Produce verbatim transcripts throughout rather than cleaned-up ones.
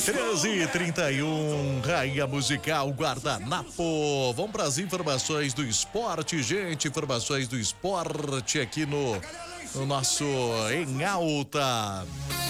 treze e trinta e um, Rainha Musical Guardanapo. Vamos para as informações do esporte, gente. Informações do esporte aqui no, no nosso Em Alta.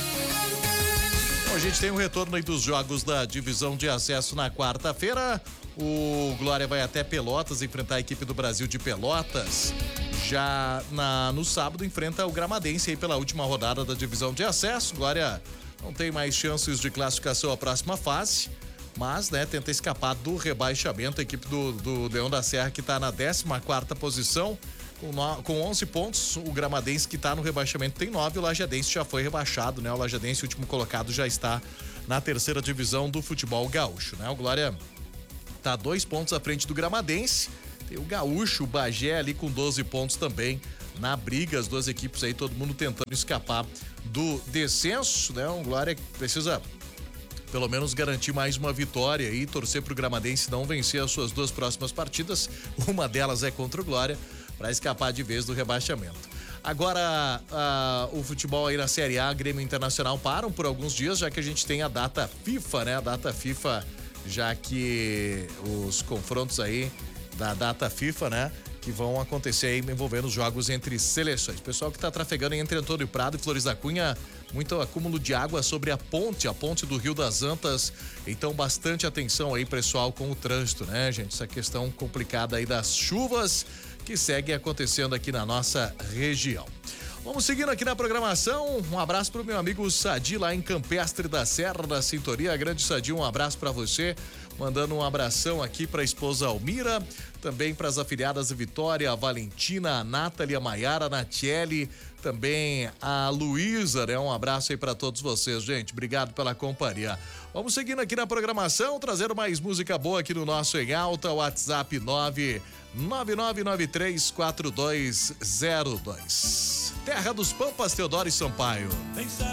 Bom, a gente tem um retorno aí dos jogos da divisão de acesso na quarta-feira. O Glória vai até Pelotas enfrentar a equipe do Brasil de Pelotas. Já na, no sábado enfrenta o Gramadense aí pela última rodada da divisão de acesso. Glória não tem mais chances de classificação à próxima fase, mas, né, tenta escapar do rebaixamento. A equipe do, do Leão da Serra, que está na décima quarta posição, com, no, com onze pontos. O Gramadense, que está no rebaixamento, tem nove. O Lajadense já foi rebaixado, né? O Lajadense, último colocado, já está na terceira divisão do futebol gaúcho, né? O Glória está dois pontos à frente do Gramadense. Tem o Gaúcho, o Bagé ali com doze pontos também na briga. As duas equipes aí, todo mundo tentando escapar do descenso, né? O Glória precisa pelo menos garantir mais uma vitória e torcer pro Gramadense não vencer as suas duas próximas partidas. Uma delas é contra o Glória, para escapar de vez do rebaixamento. Agora, uh, o futebol aí na Série A, Grêmio Internacional param por alguns dias, já que a gente tem a data FIFA, né? A data FIFA, já que os confrontos aí da data FIFA, né, que vão acontecer aí envolvendo os jogos entre seleções. Pessoal que está trafegando entre Antônio Prado e Flores da Cunha, muito acúmulo de água sobre a ponte, a ponte do Rio das Antas. Então, bastante atenção aí, pessoal, com o trânsito, né, gente? Essa questão complicada aí das chuvas que seguem acontecendo aqui na nossa região. Vamos seguindo aqui na programação. Um abraço pro meu amigo Sadi lá em Campestre da Serra da Sintonia. Grande Sadi, um abraço para você. Mandando um abração aqui para a esposa Almira, também para as afiliadas Vitória, a Valentina, a Nathalie, a Maiara, a Natiele, também a Luísa, né? Um abraço aí para todos vocês, gente. Obrigado pela companhia. Vamos seguindo aqui na programação, trazendo mais música boa aqui no nosso Em Alta, WhatsApp nove nove nove nove três quatro dois zero dois. Terra dos Pampas, Teodoro e Sampaio.